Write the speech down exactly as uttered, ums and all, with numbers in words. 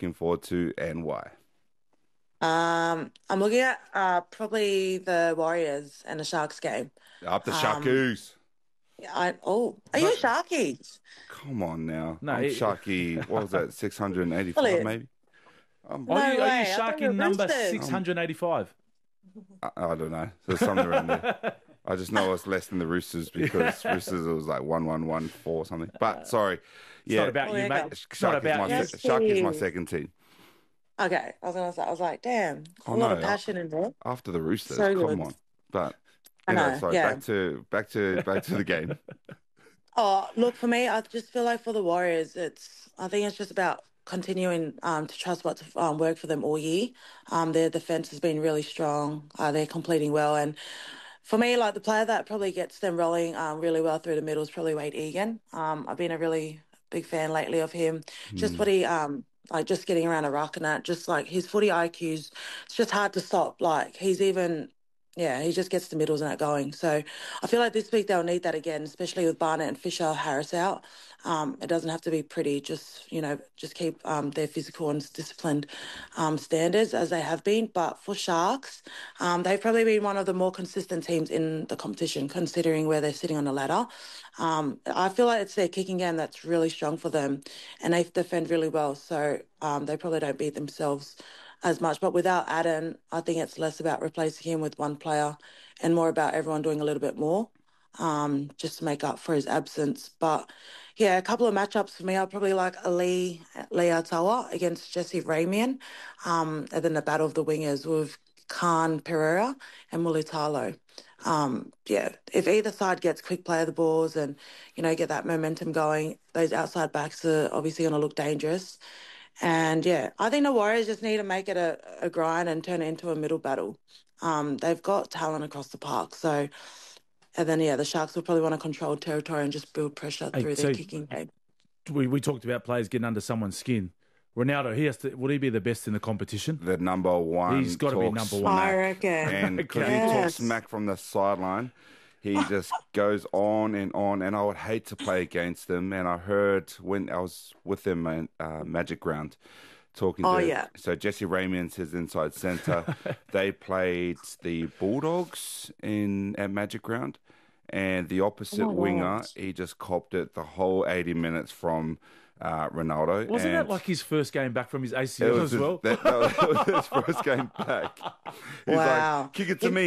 looking forward to and why? Um, I'm looking at uh probably the Warriors and the Sharks game. Up the Um, Sharkies. yeah, I oh, are you But Sharkies? Come on now. no, I'm it, Sharky. What was that? six hundred eighty-five Brilliant. maybe? I'm, are No you are you way. I thought you were sharking number Roosters. six hundred eighty-five? I, I don't know. There's something around there. I just know it's less than the Roosters because Roosters it was like one one one four or something. But sorry. It's Yeah. not about Oh, you, there you mate. go. It's not Sharky's about my, you. se- Yes, Sharky's my please. second team. Okay, I was gonna say, I was like, damn, Oh a lot no. of passion in there. After the Roosters, So come good. on. But I you know, know, sorry, yeah. back to back to back to the game. Oh, look, for me, I just feel like for the Warriors, it's I think it's just about continuing um, to trust what's um, worked for them all year. Um, their defense has been really strong. Uh, they're completing well, and for me, like the player that probably gets them rolling um, really well through the middle is probably Wade Egan. Um, I've been a really big fan lately of him. Just Hmm. footy, um, like just getting around a ruck and that, just like his footy I Q's, it's just hard to stop. Like he's even, yeah, he just gets the middles and that going. So I feel like this week they'll need that again, especially with Barnett and Fisher Harris out. Um, it doesn't have to be pretty. Just you know, just keep um, their physical and disciplined um, standards as they have been. But for Sharks, um, they've probably been one of the more consistent teams in the competition, considering where they're sitting on the ladder. Um, I feel like it's their kicking game that's really strong for them, and they defend really well. So um, they probably don't beat themselves as much. But without Adam, I think it's less about replacing him with one player and more about everyone doing a little bit more um, just to make up for his absence. But yeah, a couple of matchups for me. I'd probably like Ali Leatawa against Jesse Ramian, um, and then the battle of the wingers with Khan Pereira and Mulitalo. Um, yeah, if either side gets quick play of the balls and you know get that momentum going, those outside backs are obviously going to look dangerous. And yeah, I think the Warriors just need to make it a, a grind and turn it into a middle battle. Um, they've got talent across the park, so and then yeah, the Sharks will probably want to control territory and just build pressure Hey, through their so kicking game. we, we talked about players getting under someone's skin. Ronaldo, he has to. Would he be the best in the competition? The number one. He's got to be talks number one. I smack. reckon. And because Okay. he talks Yes. smack from the sideline, he just goes on and on. And I would hate to play against him. And I heard when I was with them at uh, Magic Ground talking Oh to. yeah. So Jesse Ramian's his inside centre. They played the Bulldogs in at Magic Ground. And the opposite Oh my winger, gosh. he just copped it the whole eighty minutes from uh, Ronaldo. Wasn't and that like his first game back from his it A C L was as his, well? that, that was his first game back. He's Wow. like, kick it to It- me.